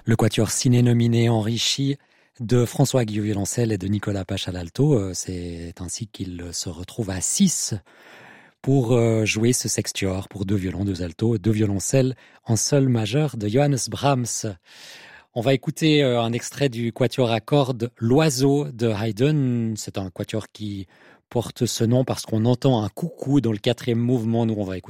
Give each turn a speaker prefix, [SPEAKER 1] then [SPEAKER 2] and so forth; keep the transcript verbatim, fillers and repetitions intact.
[SPEAKER 1] Le quatuor Ciné nominé enrichi de François Guillot violoncelle et de Nicolas Pache à l'alto. C'est ainsi qu'il se retrouve à six pour jouer ce sextuor pour deux violons, deux altos, deux violoncelles en sol majeur de Johannes Brahms. On va écouter un extrait du quatuor à cordes L'Oiseau de Haydn. C'est un quatuor qui porte ce nom parce qu'on entend un coucou dans le quatrième mouvement. Nous, on va écouter